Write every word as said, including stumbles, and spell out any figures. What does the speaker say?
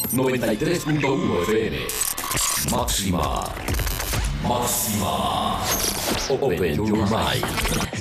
noventa y tres punto uno F M. Máxima. Máxima. Open your mind.